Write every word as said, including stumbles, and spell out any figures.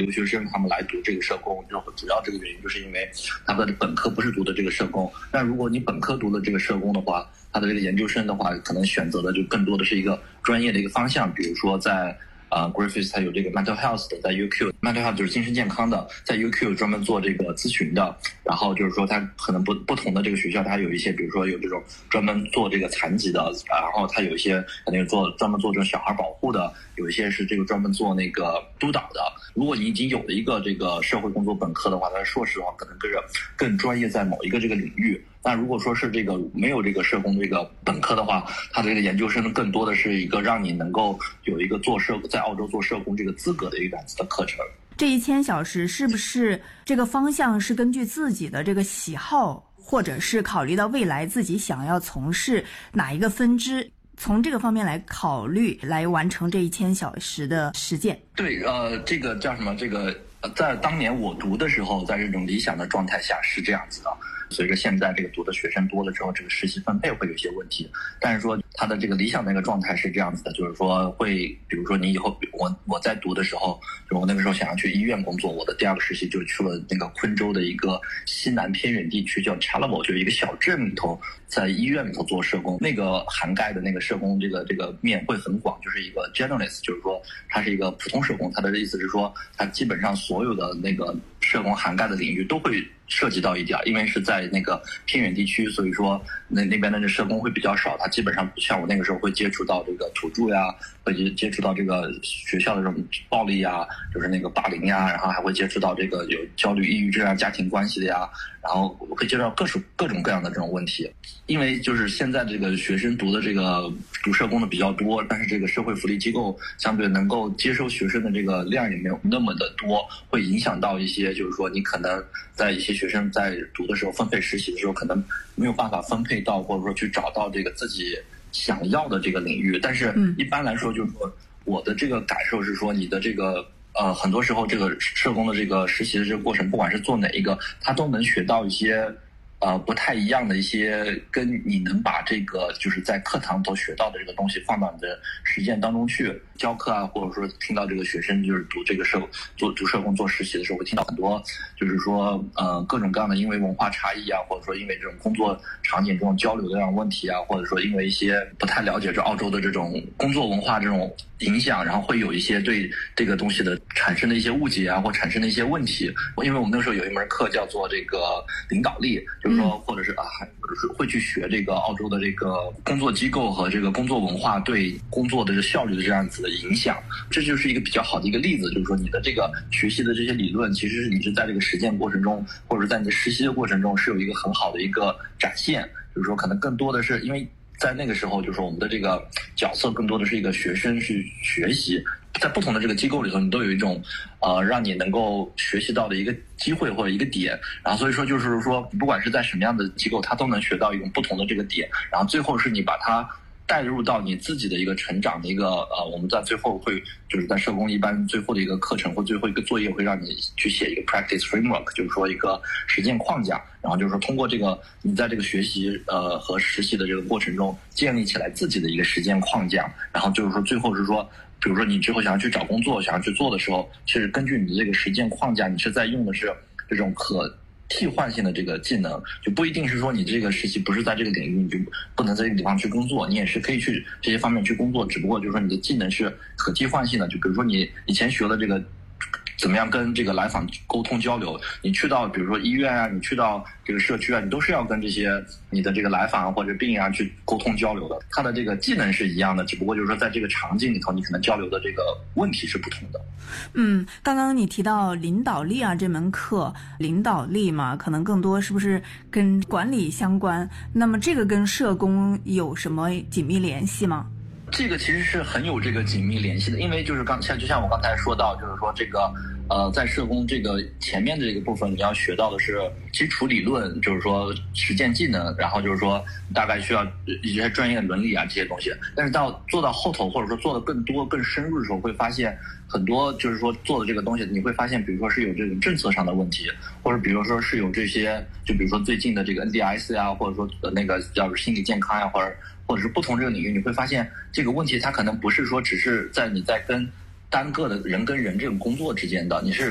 留学生他们来读这个社工，就主要这个原因就是因为他的本科不是读的这个社工。但如果你本科读的这个社工的话，他的这个研究生的话，可能选择的就更多的是一个专业的一个方向，比如说在啊、呃、，Griffiths 它有这个 mental health 的，在 U Q，mental health 就是精神健康的，在 U Q 专门做这个咨询的。然后就是说，它可能不不同的这个学校，它有一些，比如说有这种专门做这个残疾的，然后它有一些可能做专门做这种小孩保护的，有一些是这个专门做那个督导的。如果你已经有了一个这个社会工作本科的话，它硕士的话可能更更专业在某一个这个领域。但如果说是这个没有这个社工这个本科的话，它的这个研究生更多的是一个让你能够有一个做社在澳洲做社工这个资格的一个样子的课程。 这一千小时是不是这个方向是根据自己的这个喜好，或者是考虑到未来自己想要从事哪一个分支，从这个方面来考虑来完成这一千小时的实践？ 对，呃，这个叫什么？这个在当年我读的时候，在这种理想的状态下是这样子的。随着现在这个读的学生多了之后，这个实习分配会有些问题。但是说他的这个理想的一个状态是这样子的，就是说会，比如说你以后我我在读的时候，就我那个时候想要去医院工作，我的第二个实习就去了那个昆州的一个西南偏远地区叫 Charleville， 就是一个小镇里头，在医院里头做社工。那个涵盖的那个社工这个这个面会很广，就是一个 generalist， 就是说他是一个普通社工。他的意思是说，他基本上所有的那个社工涵盖的领域都会涉及到一点，因为是在那个偏远地区，所以说那那边的社工会比较少，他基本上不像我那个时候会接触到这个土著呀，会接触到这个学校的这种暴力呀，就是那个霸凌呀，然后还会接触到这个有焦虑、抑郁症啊、家庭关系的呀，然后会接触到各种各种各样的这种问题。因为就是现在这个学生读的这个读社工的比较多，但是这个社会福利机构相对能够接收学生的这个量也没有那么的多，会影响到一些，就是说你可能在一些学生在读的时候分配实习的时候，可能没有办法分配到，或者说去找到这个自己想要的这个领域。但是一般来说，就是说我的这个感受是说，你的这个呃很多时候这个社工的这个实习的这个过程，不管是做哪一个，他都能学到一些呃不太一样的一些，跟你能把这个就是在课堂头学到的这个东西放到你的实践当中去教课啊，或者说听到这个学生就是读这个社做读社工做实习的时候，会听到很多就是说呃各种各样的因为文化差异啊，或者说因为这种工作场景这种交流的这种问题啊，或者说因为一些不太了解这澳洲的这种工作文化这种影响，然后会有一些对这个东西的产生的一些误解啊，或产生的一些问题。因为我们那个时候有一门课叫做这个领导力，就是说或者是啊会去学这个澳洲的这个工作机构和这个工作文化对工作的这效率的这样子的影响。这就是一个比较好的一个例子，就是说你的这个学习的这些理论，其实是你是在这个实践过程中，或者在你的实习的过程中是有一个很好的一个展现。就是说可能更多的是因为在那个时候，就是说我们的这个角色更多的是一个学生去学习，在不同的这个机构里头，你都有一种呃让你能够学习到的一个机会或者一个点。然后所以说就是说，不管是在什么样的机构，它都能学到一种不同的这个点。然后最后是你把它带入到你自己的一个成长的一个呃，我们在最后会就是在社工一般最后的一个课程或最后一个作业会让你去写一个 practice framework， 就是说一个实践框架。然后就是说通过这个你在这个学习呃和实习的这个过程中建立起来自己的一个实践框架。然后就是说最后是说，比如说你之后想要去找工作想要去做的时候，其实根据你的这个实践框架，你是在用的是这种可替换性的这个技能，就不一定是说你这个实习不是在这个领域，你就不能在这个地方去工作，你也是可以去这些方面去工作，只不过就是说你的技能是可替换性的。就比如说你以前学的这个怎么样跟这个来访沟通交流，你去到比如说医院啊，你去到这个社区啊，你都是要跟这些你的这个来访或者病人啊去沟通交流的。它的这个技能是一样的，只不过就是说在这个场景里头，你可能交流的这个问题是不同的。 嗯，刚刚你提到领导力啊这门课，领导力嘛，可能更多是不是跟管理相关？那么这个跟社工有什么紧密联系吗？ 这个其实是很有这个紧密联系的，因为就是刚像就像我刚才说到，就是说这个呃，在社工这个前面的这个部分，你要学到的是基础理论，就是说实践技能，然后就是说大概需要一些专业伦理啊这些东西。但是到做到后头，或者说做的更多更深入的时候，会发现很多就是说做的这个东西，你会发现，比如说是有这种政策上的问题，或者比如说是有这些，就比如说最近的这个 N D I S 啊，或者说那个叫心理健康呀、啊，或者或者是不同这个领域，你会发现这个问题它可能不是说只是在你在跟单个的人跟人这种工作之间的，你是